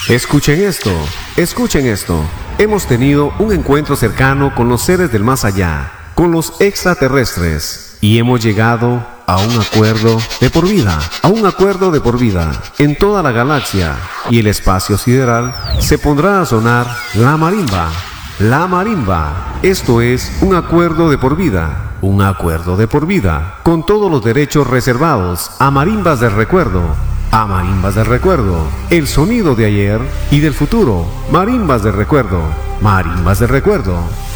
Escuchen esto. Hemos tenido un encuentro cercano con los seres del más allá, con los extraterrestres, y hemos llegado a un acuerdo de por vida, en toda la galaxia y el espacio sideral se pondrá a sonar la marimba. La marimba. Esto es un acuerdo de por vida, con todos los derechos reservados a marimbas del recuerdo. El sonido de ayer y del futuro. Marimbas del recuerdo.